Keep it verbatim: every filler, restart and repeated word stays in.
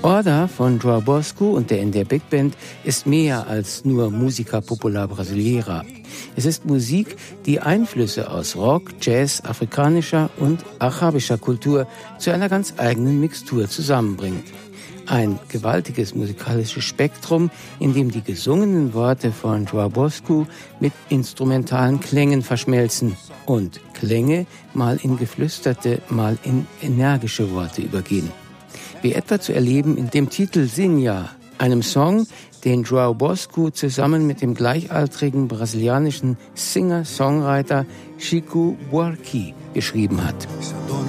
Orda von João Bosco und der in der Big Band ist mehr als nur Música Popular Brasileira. Es ist Musik, die Einflüsse aus Rock, Jazz, afrikanischer und arabischer Kultur zu einer ganz eigenen Mixtur zusammenbringt. Ein gewaltiges musikalisches Spektrum, in dem die gesungenen Worte von João Bosco mit instrumentalen Klängen verschmelzen und Klänge mal in geflüsterte, mal in energische Worte übergehen. Wie etwa zu erleben in dem Titel Sinha, einem Song, den João Bosco zusammen mit dem gleichaltrigen brasilianischen Singer-Songwriter Chico Buarque geschrieben hat.